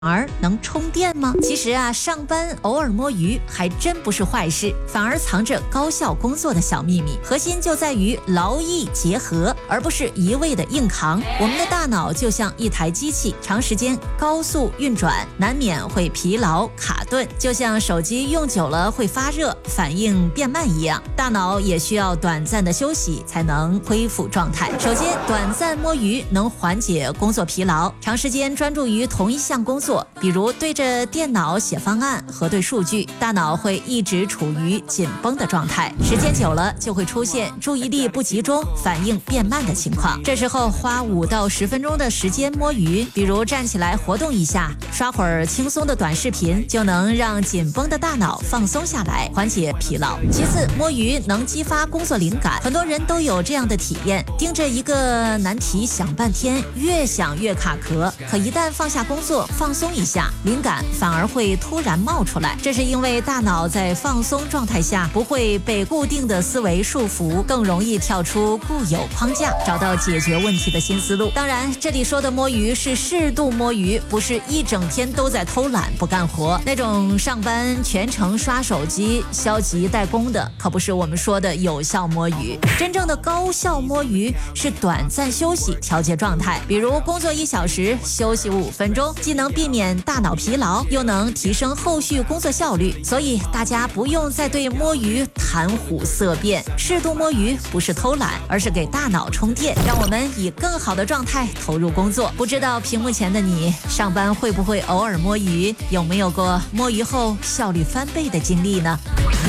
而能充电吗？其实啊，上班偶尔摸鱼还真不是坏事，反而藏着高效工作的小秘密。核心就在于劳逸结合，而不是一味的硬扛。我们的大脑就像一台机器，长时间高速运转，难免会疲劳卡顿，就像手机用久了会发热，反应变慢一样。大脑也需要短暂的休息才能恢复状态。首先，短暂摸鱼能缓解工作疲劳，长时间专注于同一项工作，比如对着电脑写方案、核对数据，大脑会一直处于紧绷的状态，时间久了就会出现注意力不集中、反应变慢的情况。这时候花5到10分钟的时间摸鱼，比如站起来活动一下，刷会儿轻松的短视频，就能让紧绷的大脑放松下来，缓解疲劳。其次，摸鱼能激发工作灵感，很多人都有这样的体验，盯着一个难题想半天，越想越卡壳，可一旦放下工作，放松一下，灵感反而会突然冒出来。这是因为大脑在放松状态下不会被固定的思维束缚，更容易跳出固有框架，找到解决问题的新思路。当然，这里说的摸鱼是适度摸鱼，不是一整天都在偷懒不干活，那种上班全程刷手机消极怠工的，可不是我们说的有效摸鱼。真正的高效摸鱼是短暂休息调节状态，比如工作1小时休息5分钟，既能避免大脑疲劳，又能提升后续工作效率。所以大家不用再对摸鱼谈虎色变，适度摸鱼不是偷懒，而是给大脑充电，让我们以更好的状态投入工作。不知道屏幕前的你上班会不会偶尔摸鱼，有没有过摸鱼后效率翻倍的经历呢？